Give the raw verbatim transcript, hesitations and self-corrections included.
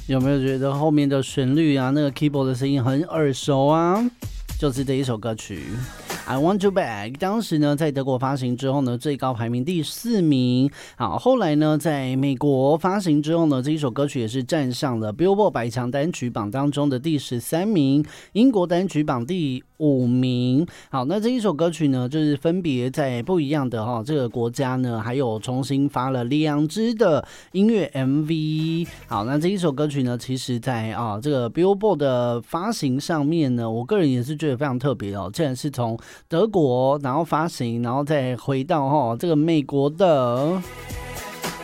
有没有觉得后面的旋律啊，那个 keyboard 的声音很耳熟啊？就是这一首歌曲。I Want You Back 当时呢在德国发行之后呢最高排名第四名，好，后来呢在美国发行之后呢这一首歌曲也是站上了 Billboard 百强单曲榜当中的第十三名，英国单曲榜第五名。好，那这一首歌曲呢就是分别在不一样的、哦、这个国家呢还有重新发了两支的音乐 M V。 好，那这一首歌曲呢其实在、啊、这个 Billboard 的发行上面呢我个人也是觉得非常特别哦，竟然是从德国然后发行然后再回到、哦、这个美国的